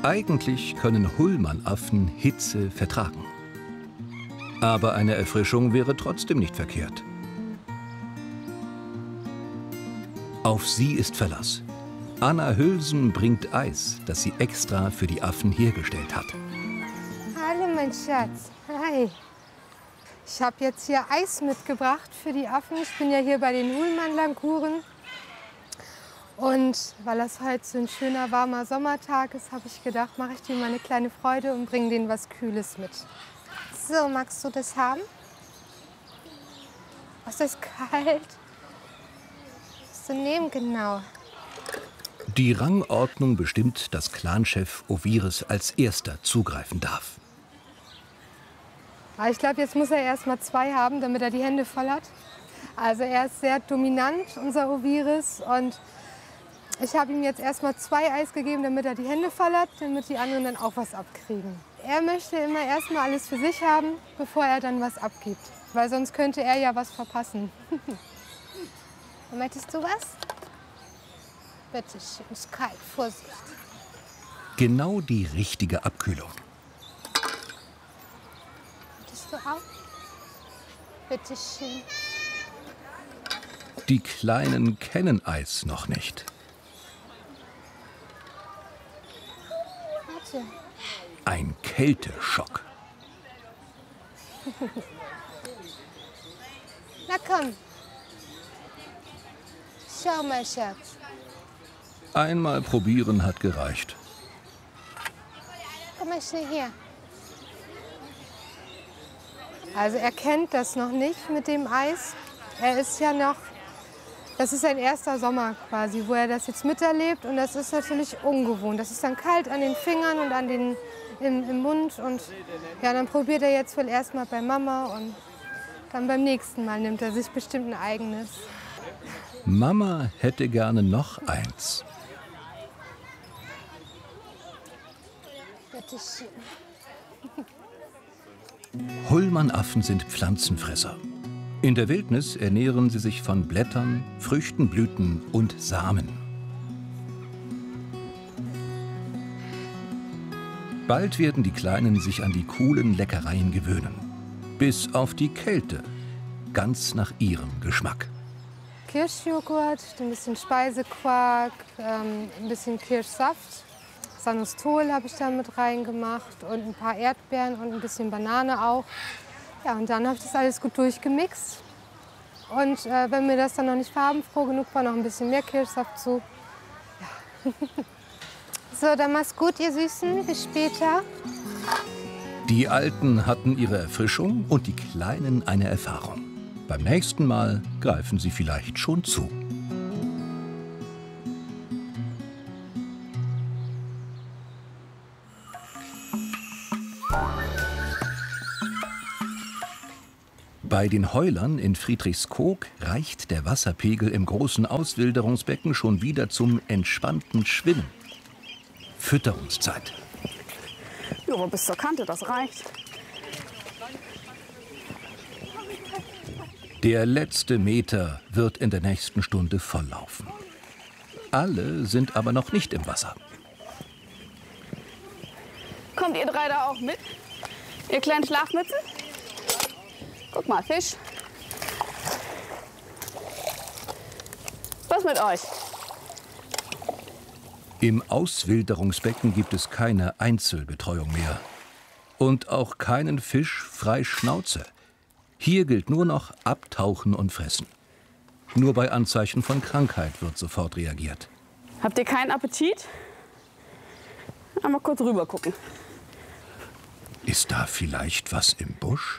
Eigentlich können Hullmann-Affen Hitze vertragen. Aber eine Erfrischung wäre trotzdem nicht verkehrt. Auf sie ist Verlass. Anna Hülsen bringt Eis, das sie extra für die Affen hergestellt hat. Hallo, mein Schatz. Hi. Ich habe jetzt hier Eis mitgebracht für die Affen. Ich bin ja hier bei den Hullmann-Languren. Und weil das heute so ein schöner, warmer Sommertag ist, habe ich gedacht, mache ich dir mal eine kleine Freude und bringe denen was Kühles mit. So, magst du das haben? Oh, ist das kalt? Was zu nehmen, genau. Die Rangordnung bestimmt, dass Clanchef Oviris als erster zugreifen darf. Aber ich glaube, jetzt muss er erst mal 2 haben, damit er die Hände voll hat. Also er ist sehr dominant, unser Oviris. Und ich habe ihm jetzt erst mal 2 Eis gegeben, damit er die Hände voll hat, damit die anderen dann auch was abkriegen. Er möchte immer erst mal alles für sich haben, bevor er dann was abgibt. Weil sonst könnte er ja was verpassen. Möchtest du was? Bitte schön, ist kalt, Vorsicht. Genau die richtige Abkühlung. Möchtest du auch? Bitte schön. Die Kleinen kennen Eis noch nicht. Warte. Ein Kälteschock. Na komm. Schau mal, Schatz. Einmal probieren hat gereicht. Komm mal schnell her. Also er kennt das noch nicht mit dem Eis. Er ist ja noch, das ist sein erster Sommer quasi, wo er das jetzt miterlebt. Und das ist natürlich ungewohnt. Das ist dann kalt an den Fingern und an den, im Mund. Und ja, dann probiert er jetzt wohl erstmal bei Mama und dann beim nächsten Mal nimmt er sich bestimmt ein eigenes. Mama hätte gerne noch eins. Bitte schön. Hullmann-Affen sind Pflanzenfresser. In der Wildnis ernähren sie sich von Blättern, Früchten, Blüten und Samen. Bald werden die Kleinen sich an die coolen Leckereien gewöhnen. Bis auf die Kälte, ganz nach ihrem Geschmack. Kirschjoghurt, ein bisschen Speisequark, ein bisschen Kirschsaft. Sanostol habe ich da mit reingemacht und ein paar Erdbeeren und ein bisschen Banane auch. Ja, und dann habe ich das alles gut durchgemixt. Und wenn mir das dann noch nicht farbenfroh genug war, noch ein bisschen mehr Kirschsaft zu. Ja. So, dann mach's gut, ihr Süßen. Bis später. Die Alten hatten ihre Erfrischung und die Kleinen eine Erfahrung. Beim nächsten Mal greifen sie vielleicht schon zu. Bei den Heulern in Friedrichskoog reicht der Wasserpegel im großen Auswilderungsbecken schon wieder zum entspannten Schwimmen. Fütterungszeit. Ja, aber bis zur Kante, das reicht. Der letzte Meter wird in der nächsten Stunde volllaufen. Alle sind aber noch nicht im Wasser. Kommt ihr 3 da auch mit? Ihr kleinen Schlafmützen? Guck mal, Fisch. Was mit euch? Im Auswilderungsbecken gibt es keine Einzelbetreuung mehr. Und auch keinen Fisch frei Schnauze. Hier gilt nur noch abtauchen und fressen. Nur bei Anzeichen von Krankheit wird sofort reagiert. Habt ihr keinen Appetit? Einmal kurz rüber gucken. Ist da vielleicht was im Busch?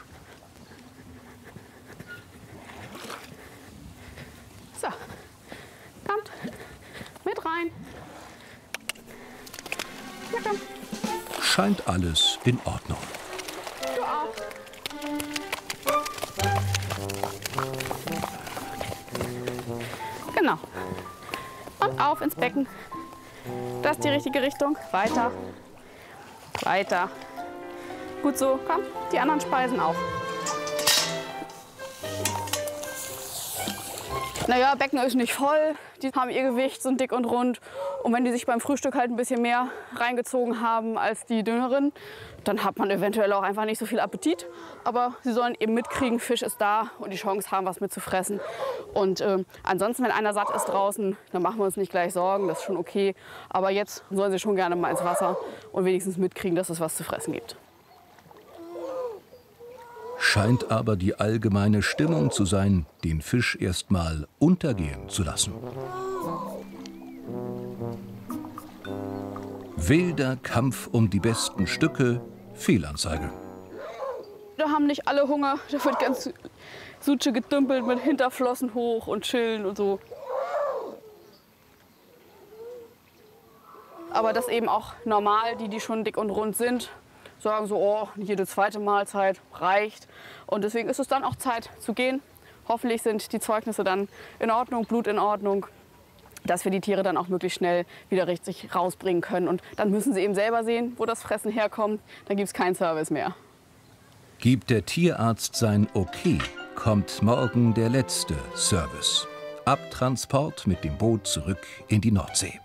So, kommt mit rein. Ja, komm. Scheint alles in Ordnung. Du auch. Genau. Und auf ins Becken. Das ist die richtige Richtung. Weiter. Weiter. Gut so. Komm, die anderen Speisen auch. Naja, Becken ist nicht voll. Die haben ihr Gewicht, sind dick und rund. Und wenn die sich beim Frühstück halt ein bisschen mehr reingezogen haben als die dünneren, dann hat man eventuell auch einfach nicht so viel Appetit. Aber sie sollen eben mitkriegen, Fisch ist da und die Chance haben, was mitzufressen. Und ansonsten, wenn einer satt ist draußen, dann machen wir uns nicht gleich Sorgen, das ist schon okay. Aber jetzt sollen sie schon gerne mal ins Wasser und wenigstens mitkriegen, dass es was zu fressen gibt. Scheint aber die allgemeine Stimmung zu sein, den Fisch erst mal untergehen zu lassen. Wilder Kampf um die besten Stücke, Fehlanzeige. Da haben nicht alle Hunger, da wird ganz Suche gedümpelt mit Hinterflossen hoch und chillen und so. Aber das eben auch normal, die schon dick und rund sind, sagen so, oh, jede zweite Mahlzeit reicht. Und deswegen ist es dann auch Zeit zu gehen. Hoffentlich sind die Zeugnisse dann in Ordnung, Blut in Ordnung, dass wir die Tiere dann auch möglichst schnell wieder richtig rausbringen können. Und dann müssen sie eben selber sehen, wo das Fressen herkommt. Dann gibt es keinen Service mehr. Gibt der Tierarzt sein Okay, kommt morgen der letzte Service. Abtransport mit dem Boot zurück in die Nordsee.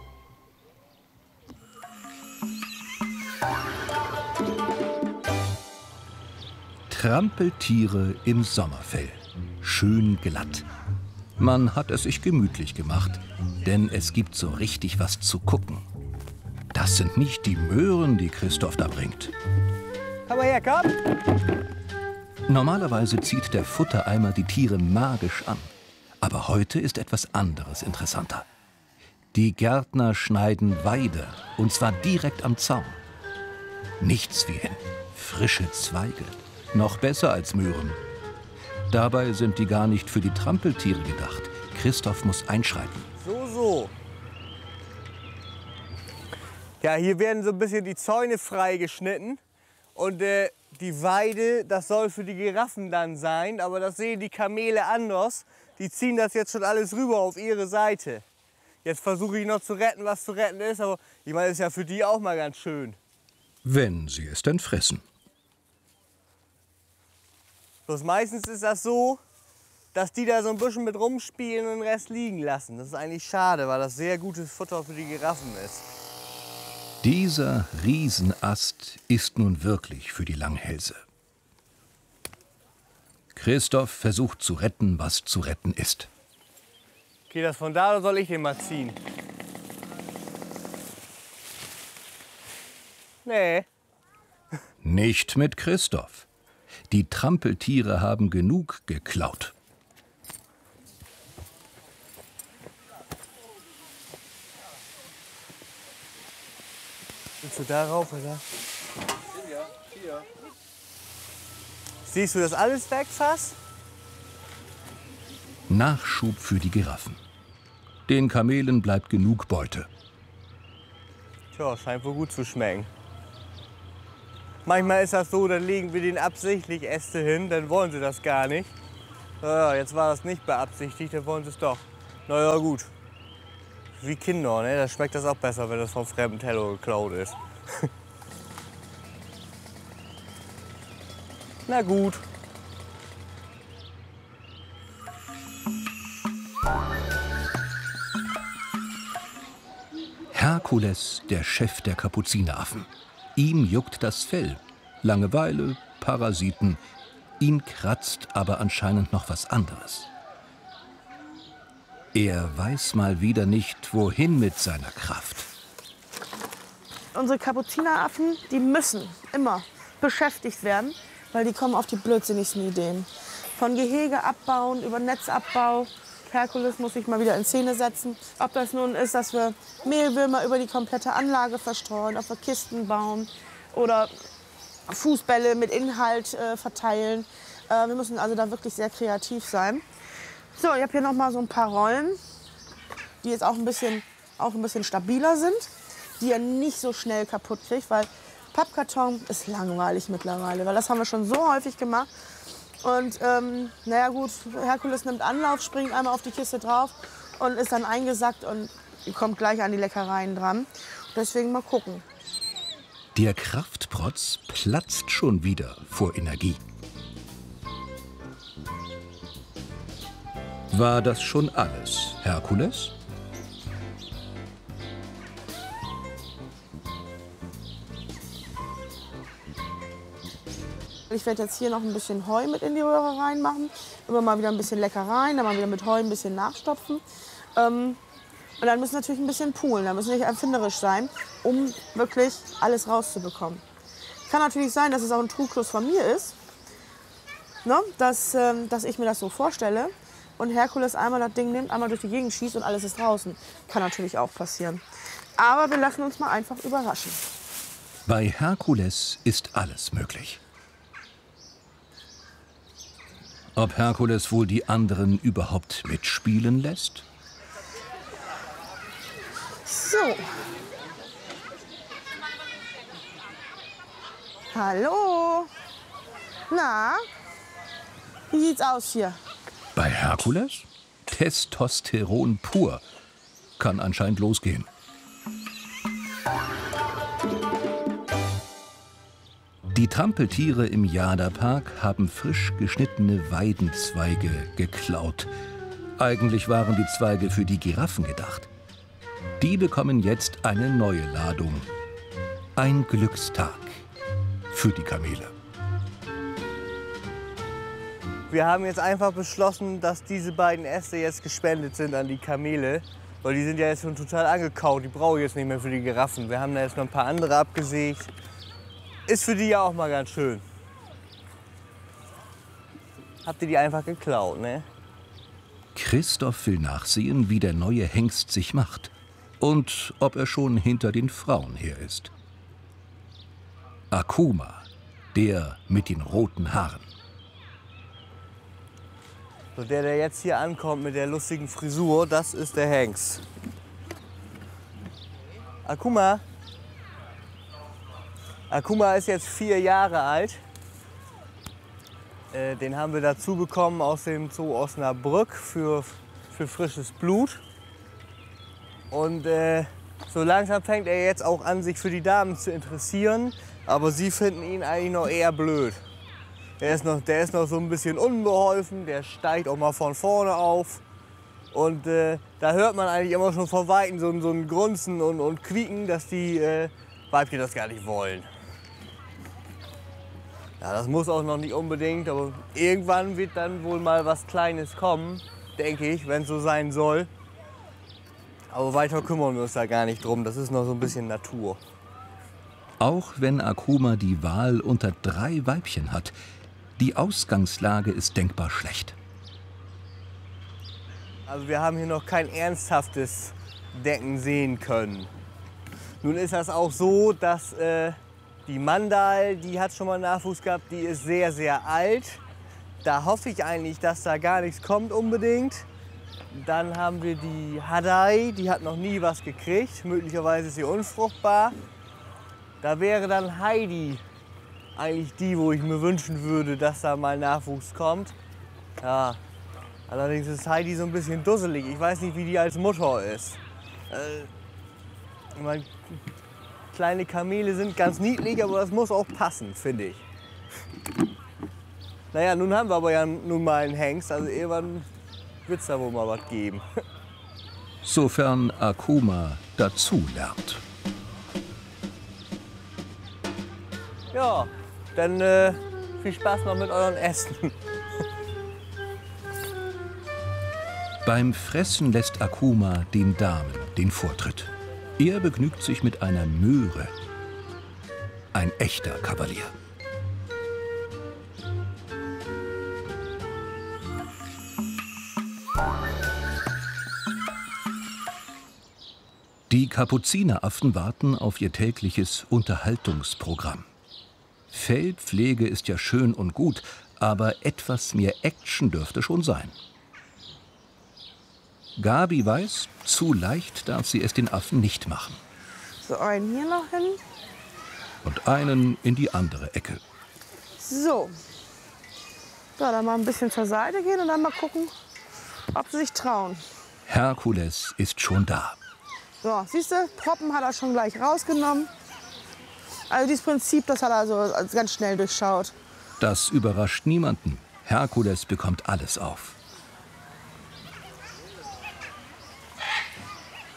Trampeltiere im Sommerfell. Schön glatt. Man hat es sich gemütlich gemacht, denn es gibt so richtig was zu gucken. Das sind nicht die Möhren, die Christoph da bringt. Komm mal her, komm! Normalerweise zieht der Futtereimer die Tiere magisch an. Aber heute ist etwas anderes interessanter. Die Gärtner schneiden Weide, und zwar direkt am Zaun. Nichts wie frische Zweige. Noch besser als Möhren. Dabei sind die gar nicht für die Trampeltiere gedacht. Christoph muss einschreiten. So. Ja, hier werden so ein bisschen die Zäune freigeschnitten. Und die Weide, das soll für die Giraffen dann sein. Aber das sehen die Kamele anders. Die ziehen das jetzt schon alles rüber auf ihre Seite. Jetzt versuche ich noch zu retten, was zu retten ist. Aber ich meine, das ist ja für die auch mal ganz schön. Wenn sie es denn fressen. Bloß meistens ist das so, dass die da so ein bisschen mit rumspielen und den Rest liegen lassen. Das ist eigentlich schade, weil das sehr gutes Futter für die Giraffen ist. Dieser Riesenast ist nun wirklich für die Langhälse. Christoph versucht zu retten, was zu retten ist. Geht das von da oder soll ich den mal ziehen? Nee. Nicht mit Christoph. Die Trampeltiere haben genug geklaut. Willst du darauf, oder? Hier. Siehst du das alles weg, Fass? Nachschub für die Giraffen. Den Kamelen bleibt genug Beute. Tja, scheint wohl gut zu schmecken. Manchmal ist das so, dann legen wir denen absichtlich Äste hin, dann wollen sie das gar nicht. Naja, jetzt war das nicht beabsichtigt, dann wollen sie es doch. Naja, gut. Wie Kinder, ne? Da schmeckt das auch besser, wenn das vom fremden Teller geklaut ist. Na gut. Herkules, der Chef der Kapuzineraffen. Ihm juckt das Fell. Langeweile, Parasiten. Ihn kratzt aber anscheinend noch was anderes. Er weiß mal wieder nicht, wohin mit seiner Kraft. Unsere Kapuzineraffen, die müssen immer beschäftigt werden, weil die kommen auf die blödsinnigsten Ideen. Von Gehege abbauen, über Netzabbau. Herkules muss sich mal wieder in Szene setzen. Ob das nun ist, dass wir Mehlwürmer über die komplette Anlage verstreuen, ob wir Kisten bauen oder Fußbälle mit Inhalt verteilen. Wir müssen also da wirklich sehr kreativ sein. So, ich habe hier noch mal so ein paar Rollen, die jetzt auch ein bisschen stabiler sind, die ihr nicht so schnell kaputt kriegt, weil Pappkarton ist langweilig mittlerweile, weil das haben wir schon so häufig gemacht. Und naja gut, Herkules nimmt Anlauf, springt einmal auf die Kiste drauf und ist dann eingesackt und kommt gleich an die Leckereien dran. Deswegen mal gucken. Der Kraftprotz platzt schon wieder vor Energie. War das schon alles, Herkules? Ich werde jetzt hier noch ein bisschen Heu mit in die Röhre reinmachen. Immer mal wieder ein bisschen Leckereien, dann mal wieder mit Heu ein bisschen nachstopfen. Und dann müssen wir natürlich ein bisschen poolen. Da müssen wir nicht erfinderisch sein, um wirklich alles rauszubekommen. Kann natürlich sein, dass es auch ein Trugschluss von mir ist, ne? Dass ich mir das so vorstelle und Herkules einmal das Ding nimmt, einmal durch die Gegend schießt und alles ist draußen. Kann natürlich auch passieren. Aber wir lassen uns mal einfach überraschen. Bei Herkules ist alles möglich. Ob Herkules wohl die anderen überhaupt mitspielen lässt? So. Hallo. Na, wie sieht's aus hier? Bei Herkules? Testosteron pur. Kann anscheinend losgehen. Die Trampeltiere im Jada-Park haben frisch geschnittene Weidenzweige geklaut. Eigentlich waren die Zweige für die Giraffen gedacht. Die bekommen jetzt eine neue Ladung. Ein Glückstag für die Kamele. Wir haben jetzt einfach beschlossen, dass diese beiden Äste jetzt gespendet sind an die Kamele. Weil die sind ja jetzt schon total angekaut. Die brauche ich jetzt nicht mehr für die Giraffen. Wir haben da jetzt noch ein paar andere abgesägt. Ist für die ja auch mal ganz schön. Habt ihr die einfach geklaut, ne? Christoph will nachsehen, wie der neue Hengst sich macht. Und ob er schon hinter den Frauen her ist. Akuma, der mit den roten Haaren. So, der jetzt hier ankommt mit der lustigen Frisur, das ist der Hengst. Akuma. Akuma ist jetzt 4 Jahre alt. Den haben wir dazu bekommen aus dem Zoo Osnabrück für frisches Blut. Und so langsam fängt er jetzt auch an, sich für die Damen zu interessieren. Aber sie finden ihn eigentlich noch eher blöd. Der ist noch so ein bisschen unbeholfen, der steigt auch mal von vorne auf. Und da hört man eigentlich immer schon von Weitem so ein Grunzen und Quieken, dass die Weibchen das gar nicht wollen. Ja, das muss auch noch nicht unbedingt, aber irgendwann wird dann wohl mal was Kleines kommen, denke ich, wenn es so sein soll. Aber weiter kümmern wir uns da gar nicht drum, das ist noch so ein bisschen Natur. Auch wenn Akuma die Wahl unter 3 Weibchen hat, die Ausgangslage ist denkbar schlecht. Also wir haben hier noch kein ernsthaftes Decken sehen können. Nun ist das auch so, dass die Mandal, die hat schon mal Nachwuchs gehabt, die ist sehr, sehr alt. Da hoffe ich eigentlich, dass da gar nichts kommt unbedingt. Dann haben wir die Hadai, die hat noch nie was gekriegt. Möglicherweise ist sie unfruchtbar. Da wäre dann Heidi eigentlich die, wo ich mir wünschen würde, dass da mal Nachwuchs kommt. Ja, allerdings ist Heidi so ein bisschen dusselig. Ich weiß nicht, wie die als Mutter ist. Ich meine, kleine Kamele sind ganz niedlich, aber das muss auch passen, finde ich. Naja, nun haben wir aber ja nun mal einen Hengst, also irgendwann wird es da wohl mal was geben. Sofern Akuma dazu lernt. Ja, dann viel Spaß noch mit euren Ästen. Beim Fressen lässt Akuma den Damen den Vortritt. Er begnügt sich mit einer Möhre. Ein echter Kavalier. Die Kapuzineraffen warten auf ihr tägliches Unterhaltungsprogramm. Fellpflege ist ja schön und gut, aber etwas mehr Action dürfte schon sein. Gabi weiß, zu leicht darf sie es den Affen nicht machen. So, einen hier noch hin. Und einen in die andere Ecke. So. So, dann mal ein bisschen zur Seite gehen und dann mal gucken, ob sie sich trauen. Herkules ist schon da. So, siehst du, Proppen hat er schon gleich rausgenommen. Also dieses Prinzip, das hat er also ganz schnell durchschaut. Das überrascht niemanden. Herkules bekommt alles auf.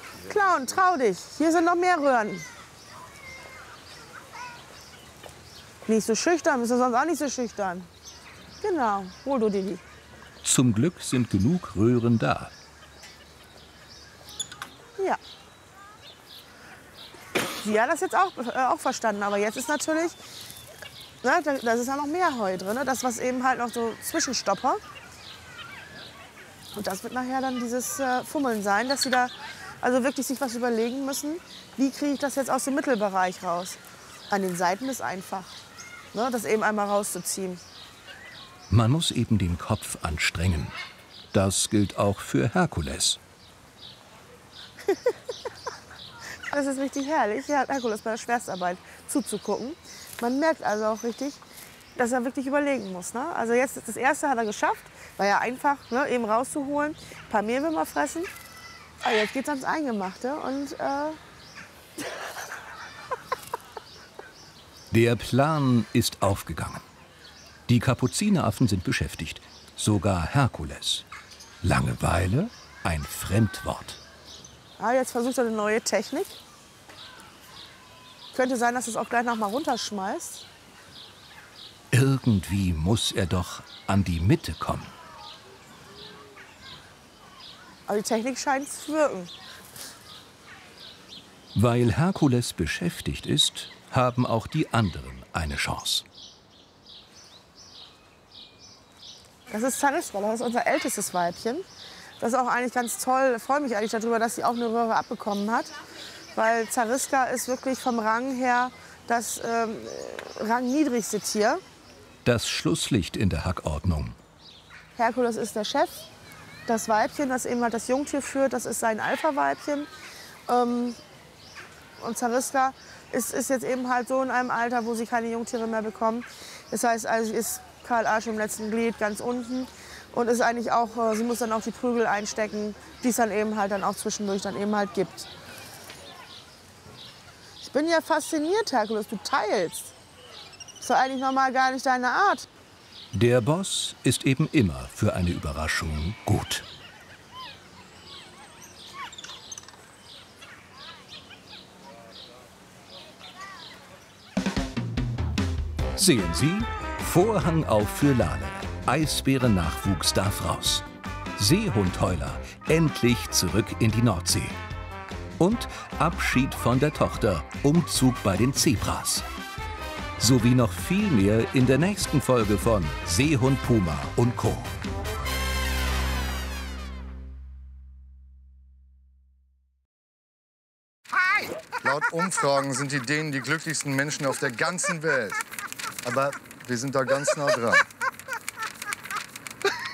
Clown, trau dich. Hier sind noch mehr Röhren. Nicht so schüchtern, bist du sonst auch nicht so schüchtern. Genau, hol du dir die. Zum Glück sind genug Röhren da. Ja. Sie hat das jetzt auch verstanden, aber jetzt ist natürlich, ne, da ist ja noch mehr Heu drin, ne? Das, was eben halt noch so Zwischenstopper. Und das wird nachher dann dieses Fummeln sein, dass sie da also wirklich sich was überlegen müssen, wie kriege ich das jetzt aus dem Mittelbereich raus. An den Seiten ist einfach, ne, das eben einmal rauszuziehen. Man muss eben den Kopf anstrengen. Das gilt auch für Herkules. Das ist richtig herrlich, ja, Herkules bei der Schwerstarbeit zuzugucken. Man merkt also auch richtig, dass er wirklich überlegen muss. Ne? Also jetzt das erste hat er geschafft, war ja einfach, ne, eben rauszuholen, ein paar Mehlwürmer fressen. Aber jetzt geht's ans Eingemachte und Der Plan ist aufgegangen. Die Kapuzineraffen sind beschäftigt, sogar Herkules. Langeweile, ein Fremdwort. jetzt versucht er eine neue Technik. Könnte sein, dass es auch gleich noch mal runterschmeißt. Irgendwie muss er doch an die Mitte kommen. Aber die Technik scheint zu wirken. Weil Herkules beschäftigt ist, haben auch die anderen eine Chance. Das ist Zariska, das ist unser ältestes Weibchen. Das ist auch eigentlich ganz toll. Ich freue mich eigentlich darüber, dass sie auch eine Röhre abbekommen hat. Weil Zariska ist wirklich vom Rang her das rangniedrigste Tier. Das Schlusslicht in der Hackordnung. Herkules ist der Chef. Das Weibchen, das eben halt das Jungtier führt, das ist sein Alpha-Weibchen. Und Zariska ist jetzt eben halt so in einem Alter, wo sie keine Jungtiere mehr bekommen. Das heißt, also sie ist Karl Arsch im letzten Glied ganz unten und ist eigentlich auch, sie muss dann auch die Prügel einstecken, die es dann eben halt dann auch zwischendurch dann eben halt gibt. Ich bin ja fasziniert, Herkules, du teilst. Ist doch eigentlich normal gar nicht deine Art. Der Boss ist eben immer für eine Überraschung gut. Sehen Sie, Vorhang auf für Lale. Eisbärennachwuchs darf raus. Seehundheuler, endlich zurück in die Nordsee. Und Abschied von der Tochter, Umzug bei den Zebras. Sowie noch viel mehr in der nächsten Folge von Seehund Puma und Co. Laut Umfragen sind die Dänen die glücklichsten Menschen auf der ganzen Welt. Aber wir sind da ganz nah dran.